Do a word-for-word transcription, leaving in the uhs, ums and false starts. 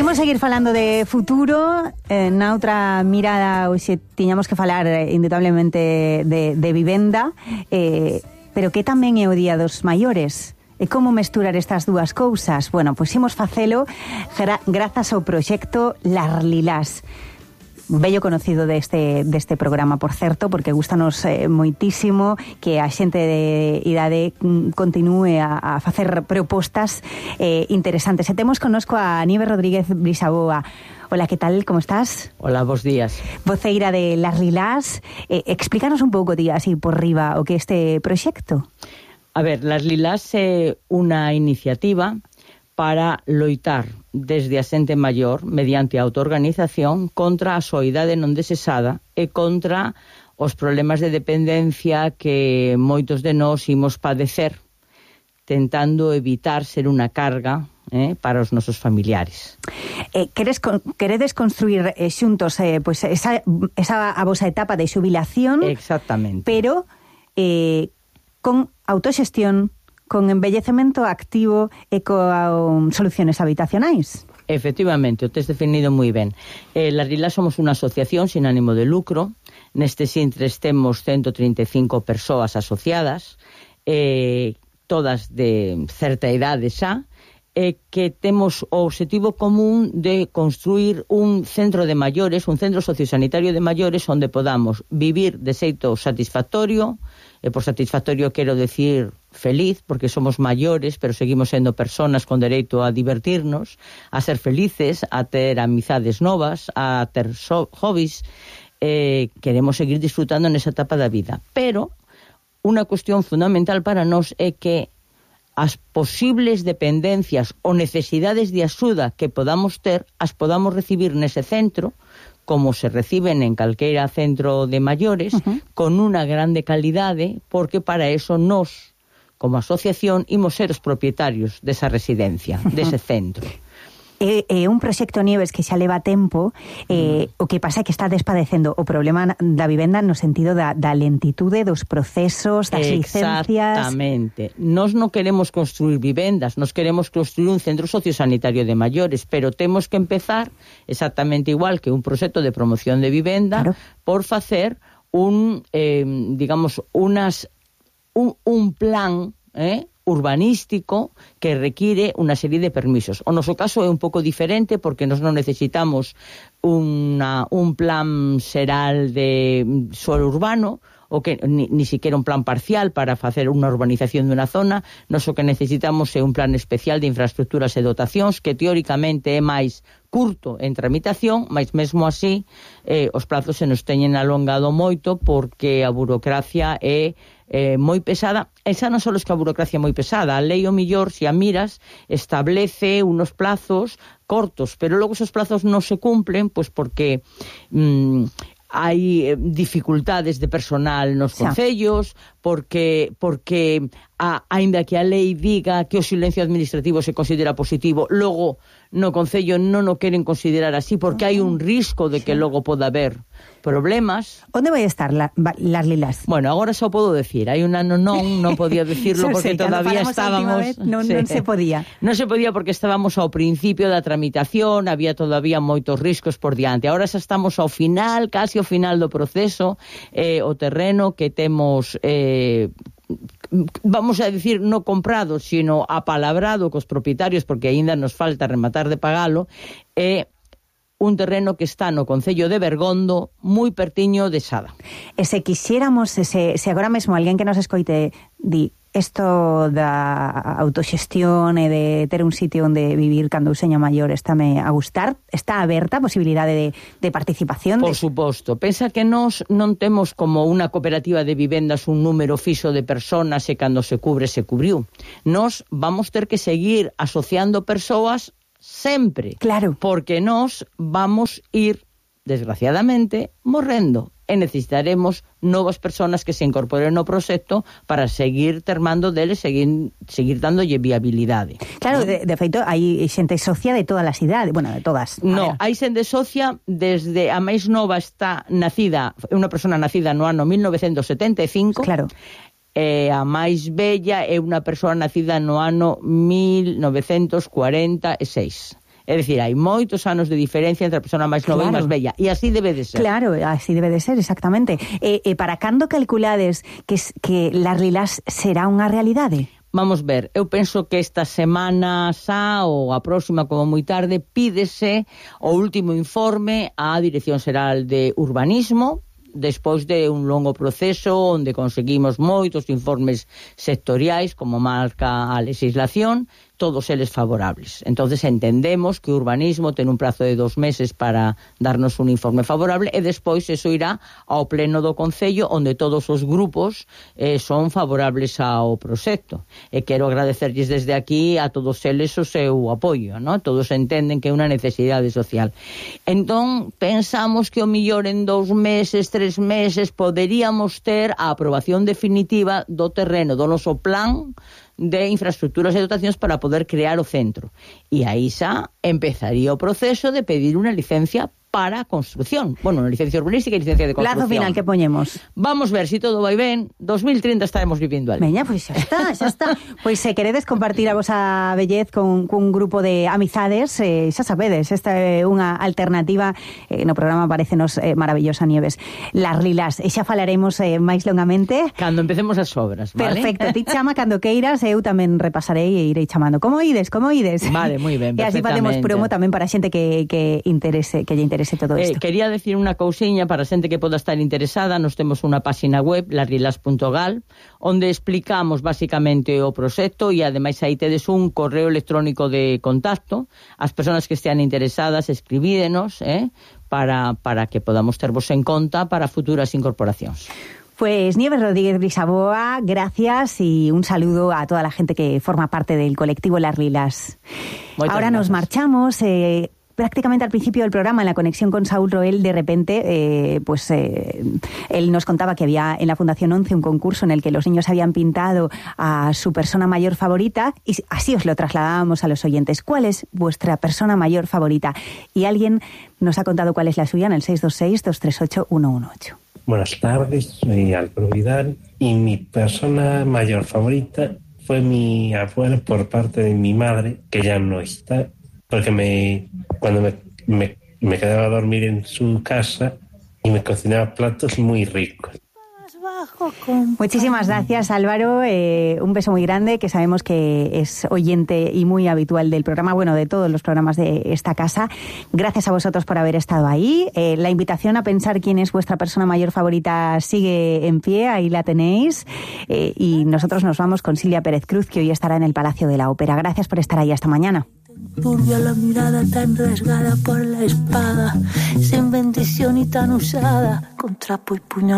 Imos seguir falando de futuro. eh, Na outra mirada hoxe tiñamos que falar eh, indudablemente de, de vivenda, eh, pero que tamén é o Día dos Maiores. E como mesturar estas dúas cousas? Bueno, pois imos facelo gra grazas ao proxecto Las Lilás, bello conocido deste, deste programa, por certo, porque gustanos eh, moitísimo que a xente de idade continúe a, a facer propostas eh, interesantes. E temos connosco a Nieve Rodríguez Brisaboa. Hola, que tal? Como estás? Hola, bos días. Voceira de Las Lilás. Eh, explícanos un pouco, tía, así por riba, o que é este proxecto. A ver, Las Lilás é unha iniciativa para loitar desde a xente maior, mediante a autoorganización, contra a soidade non desexada e contra os problemas de dependencia que moitos de nós imos padecer, tentando evitar ser unha carga eh, para os nosos familiares. Eh, queres, queredes construir eh, xuntos eh, pues esa, esa a vosa etapa de xubilación. Exactamente. Pero eh, con autoxestión, con envellecemento activo e con soluciones habitacionais. Efectivamente, o tes definido moi ben. Eh, Las Lilás somos unha asociación sin ánimo de lucro. Neste sintres temos ciento trinta e cinco persoas asociadas, eh, todas de certa idade xa, eh, que temos o obxectivo común de construir un centro de maiores, un centro sociosanitario de maiores, onde podamos vivir de xeito satisfactorio. E por satisfactorio quero decir feliz, porque somos maiores, pero seguimos sendo personas con dereito a divertirnos, a ser felices, a ter amizades novas, a ter so hobbies. Eh, queremos seguir disfrutando nesa etapa da vida. Pero unha cuestión fundamental para nós é que as posibles dependencias ou necesidades de axuda que podamos ter, as podamos recibir nese centro, como se reciben en calquera centro de maiores, uh-huh. con unha grande calidade, porque para eso nós, como asociación, imos ser os propietarios desa residencia, uh-huh. dese centro. É, é un proxecto, Nieves, que xa leva tempo. eh, mm. O que pasa é que está despadecendo o problema da vivenda no sentido da, da lentitude dos procesos, das licencias. Exactamente. Nos non queremos construir vivendas, nos queremos construir un centro sociosanitario de maiores, pero temos que empezar exactamente igual que un proxecto de promoción de vivenda, claro, por facer un, eh, digamos, unas, un, un plan, eh, urbanístico que require unha serie de permisos. O noso caso é un pouco diferente porque nós non necesitamos una, un plan xeral de suelo urbano, o que ni, ni siquiera un plan parcial para facer unha urbanización dunha zona. Nós o que necesitamos é un plan especial de infraestructuras e dotacións que teóricamente é máis curto en tramitación, mas mesmo así eh, os prazos se nos teñen alongado moito porque a burocracia é eh, moi pesada. E xa non só es que a burocracia é moi pesada, a lei o millor, se a miras, establece unos plazos cortos, pero logo esos plazos non se cumplen, pois porque mm, hai dificultades de personal nos concellos, porque porque a, aínda que a lei diga que o silencio administrativo se considera positivo, logo no concello non o queren considerar así porque hai un risco de que logo poda haber problemas. Onde vai estar la, Las Lilás? Bueno, agora só podo decir, hai un ano non, non podía decirlo porque sí, todavía estábamos... Vez, non, sí, non se podía. Non se podía porque estábamos ao principio da tramitación, había todavía moitos riscos por diante. Agora xa estamos ao final, casi ao final do proceso, eh, o terreno que temos... Eh, vamos a decir, no comprado, sino apalabrado cos propietarios, porque aínda nos falta rematar de pagalo, é un terreno que está no concello de Bergondo, moi pertiño de Sada. E se quixéramos, se, se agora mesmo alguén que nos escoite di isto da autoxestión e de ter un sitio onde vivir cando eu seña maior estáme a gustar, está aberta a posibilidade de, de participación? Por de... suposto. Pensa que nós non temos como unha cooperativa de vivendas un número fixo de personas e cando se cubre, se cubriu. Nós vamos ter que seguir asociando persoas sempre. Claro. Porque nós vamos ir, desgraciadamente, morrendo. E necesitaremos novas persoas que se incorporen no proxecto para seguir termando deles, seguir, seguir dándolle viabilidade. Claro, ¿no? de, de feito, hai xente socia de todas as idades, bueno, de todas. No, hai xente socia desde a máis nova está nacida, unha persona nacida no ano mil novecentos setenta e cinco. Claro. E a máis bella é unha persoa nacida no ano mil novecentos cuarenta e seis. É dicir, hai moitos anos de diferencia entre a persona máis nova claro. e máis bella, e así debe de ser. Claro, así debe de ser, exactamente. E, e para cando calculades que, que Las Lilas será unha realidade? Vamos ver, eu penso que esta semana xa ou a próxima como moi tarde pídese o último informe á Dirección Xeral de Urbanismo despois de un longo proceso onde conseguimos moitos informes sectoriais como marca a legislación, todos eles favorables. Entonces entendemos que o urbanismo ten un prazo de dos meses para darnos un informe favorable e despois eso irá ao pleno do Concello onde todos os grupos eh, son favorables ao proxecto. E quero agradecerlles desde aquí a todos eles o seu apoio, ¿no? Todos entenden que é unha necesidade social. Entón, pensamos que o millor en dous meses, tres meses, poderíamos ter a aprobación definitiva do terreno do noso plan de infraestructuras e dotacións para poder crear o centro. E aí xa empezaría o proceso de pedir unha licencia para a construcción. Bueno, unha licencia urbanística e licencia de construcción. Plazo final que poñemos. Vamos ver, se si todo vai ben, dos mil trinta estaremos vivindo ali. Veña, pois pues xa está, xa está. Pois se queredes compartir a vosa bellez con, con un grupo de amizades, eh, xa sabedes, esta é unha alternativa, eh, no programa parecenos eh, maravillosa, Nieves. Las Lilas, e xa falaremos eh, máis longamente. Cando empecemos as obras, vale? Perfecto, ti chama cando queiras, eu tamén repasarei e irei chamando. Como ides, como ides? Vale, moi ben, perfectamente. E así facemos promo tamén para xente que, que interese, que lle interese todo isto. Eh, quería decir unha cousiña para a xente que poda estar interesada. Nos temos unha páxina web, las lilas punto gal, onde explicamos basicamente o proxecto e ademais aí tedes un correo electrónico de contacto. As persoas que estean interesadas, escribídenos, eh, para, para que podamos tervos en conta para futuras incorporacións. Pues Nieves Rodríguez Brisaboa, gracias y un saludo a toda la gente que forma parte del colectivo Las Lilas. Muchas Ahora gracias. Nos marchamos. Eh, prácticamente al principio del programa, en la conexión con Saúl Roel, de repente, eh, pues eh, él nos contaba que había en la Fundación once un concurso en el que los niños habían pintado a su persona mayor favorita, y así os lo trasladábamos a los oyentes. ¿Cuál es vuestra persona mayor favorita? Y alguien nos ha contado cuál es la suya en el seis dos seis, dos tres ocho, uno uno ocho. Buenas tardes, soy Álvaro Vidal, y mi persona mayor favorita fue mi abuela por parte de mi madre, que ya no está, porque me cuando me, me, me quedaba a dormir en su casa y me cocinaba platos muy ricos. Muchísimas gracias, Álvaro. Eh, un beso muy grande, que sabemos que es oyente y muy habitual del programa, bueno, de todos los programas de esta casa. Gracias a vosotros por haber estado ahí. Eh, la invitación a pensar quién es vuestra persona mayor favorita sigue en pie, ahí la tenéis. Eh, y nosotros nos vamos con Silvia Pérez Cruz, que hoy estará en el Palacio de la Ópera. Gracias por estar ahí. Hasta mañana. Turbia la mirada tan rasgada por la espada, sin bendición y tan usada, con trapo y puñal.